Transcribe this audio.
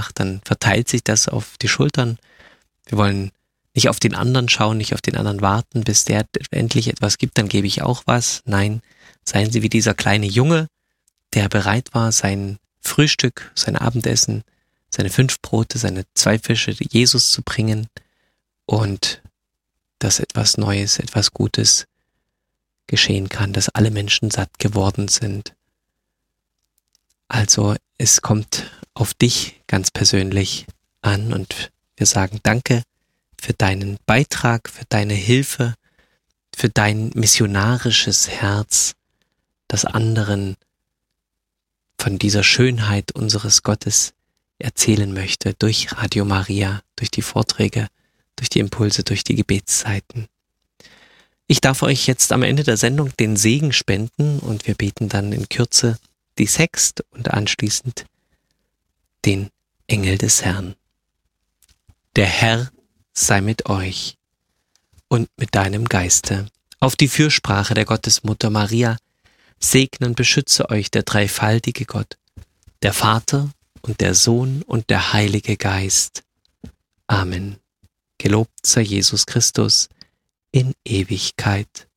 macht, dann verteilt sich das auf die Schultern. Wir wollen nicht auf den anderen schauen, nicht auf den anderen warten, bis der endlich etwas gibt, dann gebe ich auch was. Nein, seien Sie wie dieser kleine Junge, der bereit war, sein Frühstück, sein Abendessen, seine 5 Brote, seine 2 Fische Jesus zu bringen und dass etwas Neues, etwas Gutes geschehen kann, dass alle Menschen satt geworden sind. Also es kommt auf dich ganz persönlich an und wir sagen Danke für deinen Beitrag, für deine Hilfe, für dein missionarisches Herz, das anderen von dieser Schönheit unseres Gottes erzählen möchte durch Radio Maria, durch die Vorträge, durch die Impulse, durch die Gebetszeiten. Ich darf euch jetzt am Ende der Sendung den Segen spenden und wir beten dann in Kürze die Sext und anschließend den Engel des Herrn. Der Herr sei mit euch und mit deinem Geiste. Auf die Fürsprache der Gottesmutter Maria segne und beschütze euch der dreifaltige Gott, der Vater und der Sohn und der Heilige Geist. Amen. Gelobt sei Jesus Christus in Ewigkeit.